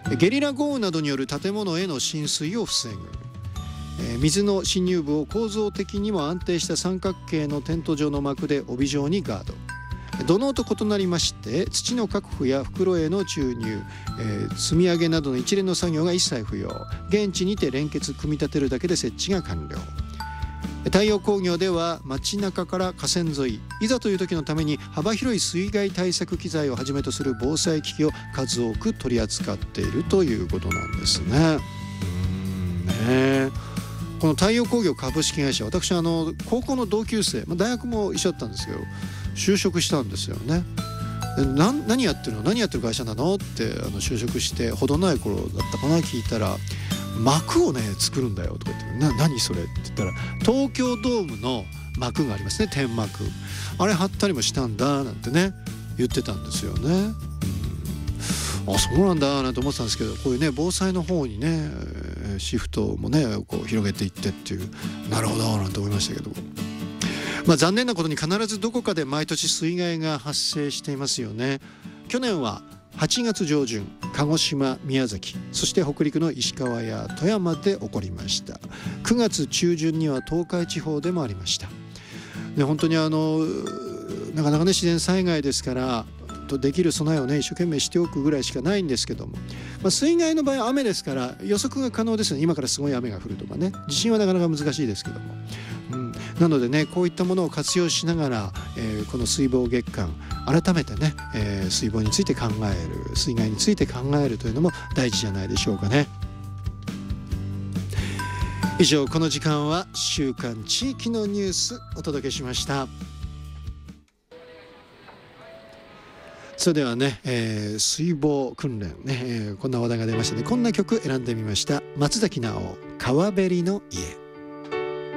ゲリラ豪雨などによる建物への浸水を防ぐ、水の侵入部を構造的にも安定した三角形のテント状の膜で帯状にガード。土のうと異なりまして土の確保や袋への注入、積み上げなどの一連の作業が一切不要。現地にて連結組み立てるだけで設置が完了。太陽工業では街中から河川沿い、いざという時のために幅広い水害対策機材をはじめとする防災機器を数多く取り扱っているということなんですね。この太陽工業株式会社、私高校の同級生、大学も一緒だったんですけど就職したんですよね。何やってる会社なのって就職して程ない頃だったかな、聞いたら幕をね作るんだよとか言って、何それって言ったら東京ドームの幕がありますね、天幕、あれ貼ったりもしたんだなんてね言ってたんですよね。あ、そうなんだなんて思ってたんですけど、こういうね防災の方にねシフトもねこう広げていってっていう、なるほどなんて思いましたけど、残念なことに必ずどこかで毎年水害が発生していますよね。去年は8月上旬、鹿児島、宮崎、そして北陸の石川や富山で起こりました。9月中旬には東海地方でもありました。で、本当になかなかね自然災害ですからできる備えをね一生懸命しておくぐらいしかないんですけども、水害の場合は雨ですから予測が可能ですよね。今からすごい雨が降るとかね、地震はなかなか難しいですけども、なのでねこういったものを活用しながら、この水防月間改めてね、水防について考える、水害について考えるというのも大事じゃないでしょうかね。以上、この時間は週刊地域のニュースお届けしました。それではね、水防訓練ね、こんな話題が出ましたね。こんな曲選んでみました。松崎直、川べりの家。